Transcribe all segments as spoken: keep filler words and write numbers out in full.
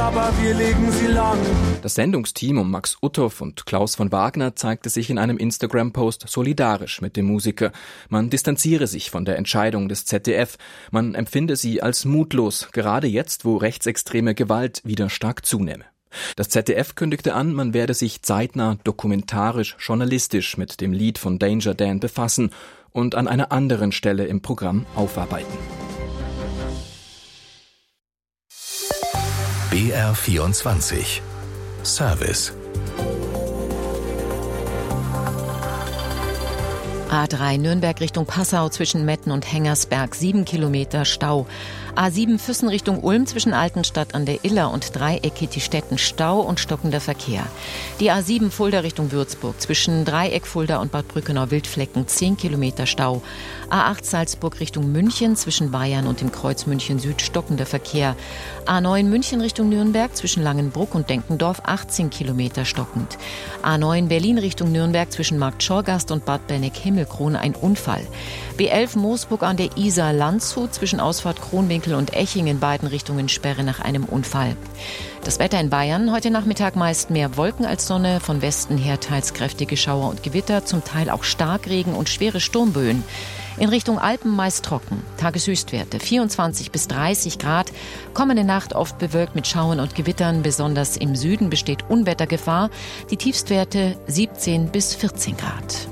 aber wir legen sie lang. Das Sendungsteam um Max Uthoff und Klaus von Wagner zeigte sich in einem Instagram-Post solidarisch mit dem Musiker. Man distanziere sich von der Entscheidung des Z D F. Man empfinde sie als mutlos, gerade jetzt, wo rechtsextreme Gewalt wieder stark zunehme. Das Z D F kündigte an, man werde sich zeitnah dokumentarisch, journalistisch mit dem Lied von Danger Dan befassen und an einer anderen Stelle im Programm aufarbeiten. B R vierundzwanzig Service. A drei Nürnberg Richtung Passau zwischen Metten und Hengersberg, sieben Kilometer Stau. A sieben Füssen Richtung Ulm zwischen Altenstadt an der Iller und Dreieck Kittistetten Stau und stockender Verkehr. Die A sieben Fulda Richtung Würzburg zwischen Dreieck Fulda und Bad Brückenau Wildflecken, zehn Kilometer Stau. A acht Salzburg Richtung München zwischen Bayern und dem Kreuz München Süd stockender Verkehr. A neun München Richtung Nürnberg zwischen Langenbruck und Denkendorf, achtzehn Kilometer stockend. A neun Berlin Richtung Nürnberg zwischen Markt Schorgast und Bad Berneck-Himmelkron ein Unfall. B elf Moosburg an der Isar Landshut zwischen Ausfahrt Kronwinkel und Eching in beiden Richtungen Sperre nach einem Unfall. Das Wetter in Bayern, heute Nachmittag meist mehr Wolken als Sonne, von Westen her teils kräftige Schauer und Gewitter, zum Teil auch Starkregen und schwere Sturmböen. In Richtung Alpen meist trocken. Tageshöchstwerte vierundzwanzig bis dreißig Grad. Kommende Nacht oft bewölkt mit Schauern und Gewittern. Besonders im Süden besteht Unwettergefahr. Die Tiefstwerte siebzehn bis vierzehn Grad.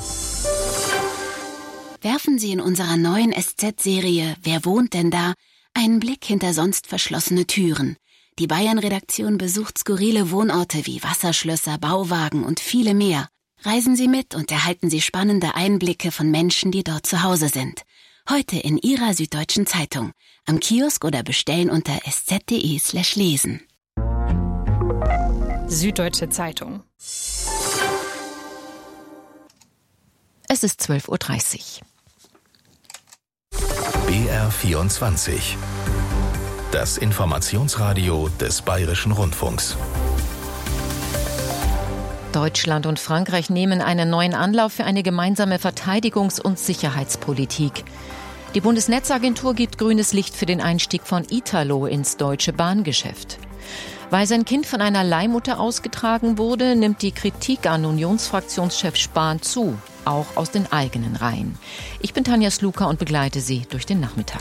Werfen Sie in unserer neuen S Z-Serie »Wer wohnt denn da?« einen Blick hinter sonst verschlossene Türen. Die Bayern-Redaktion besucht skurrile Wohnorte wie Wasserschlösser, Bauwagen und viele mehr. Reisen Sie mit und erhalten Sie spannende Einblicke von Menschen, die dort zu Hause sind. Heute in Ihrer Süddeutschen Zeitung. Am Kiosk oder bestellen unter sz.de slash lesen. Süddeutsche Zeitung. Es ist zwölf Uhr dreißig. B R vierundzwanzig. Das Informationsradio des Bayerischen Rundfunks. Deutschland und Frankreich nehmen einen neuen Anlauf für eine gemeinsame Verteidigungs- und Sicherheitspolitik. Die Bundesnetzagentur gibt grünes Licht für den Einstieg von Italo ins deutsche Bahngeschäft. Weil sein Kind von einer Leihmutter ausgetragen wurde, nimmt die Kritik an Unionsfraktionschef Spahn zu, auch aus den eigenen Reihen. Ich bin Tanja Sluka und begleite Sie durch den Nachmittag.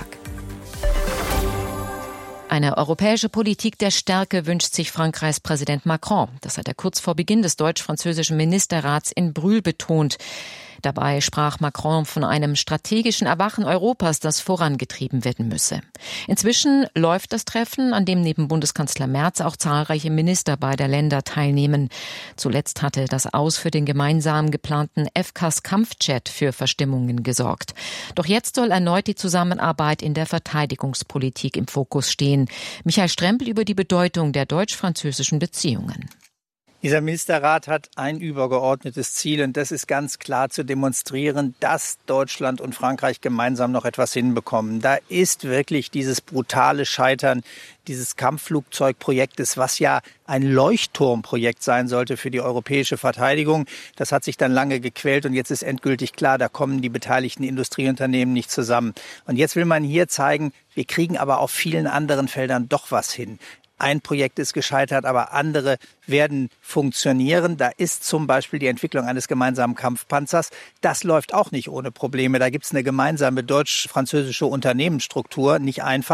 Eine europäische Politik der Stärke wünscht sich Frankreichs Präsident Macron. Das hat er kurz vor Beginn des deutsch-französischen Ministerrats in Brühl betont. Dabei sprach Macron von einem strategischen Erwachen Europas, das vorangetrieben werden müsse. Inzwischen läuft das Treffen, an dem neben Bundeskanzler Merz auch zahlreiche Minister beider Länder teilnehmen. Zuletzt hatte das Aus für den gemeinsam geplanten F C A S-Kampfjet für Verstimmungen gesorgt. Doch jetzt soll erneut die Zusammenarbeit in der Verteidigungspolitik im Fokus stehen. Michael Strempel über die Bedeutung der deutsch-französischen Beziehungen. Dieser Ministerrat hat ein übergeordnetes Ziel und das ist ganz klar zu demonstrieren, dass Deutschland und Frankreich gemeinsam noch etwas hinbekommen. Da ist wirklich dieses brutale Scheitern dieses Kampfflugzeugprojektes, was ja ein Leuchtturmprojekt sein sollte für die europäische Verteidigung. Das hat sich dann lange gequält und jetzt ist endgültig klar, da kommen die beteiligten Industrieunternehmen nicht zusammen. Und jetzt will man hier zeigen, wir kriegen aber auf vielen anderen Feldern doch was hin. Ein Projekt ist gescheitert, aber andere werden funktionieren. Da ist zum Beispiel die Entwicklung eines gemeinsamen Kampfpanzers. Das läuft auch nicht ohne Probleme. Da gibt es eine gemeinsame deutsch-französische Unternehmensstruktur, nicht einfach.